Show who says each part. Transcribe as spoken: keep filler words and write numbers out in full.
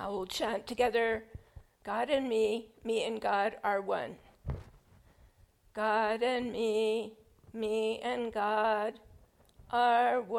Speaker 1: Now we'll chant together, God and me, me and God are one. God and me, me and God are one.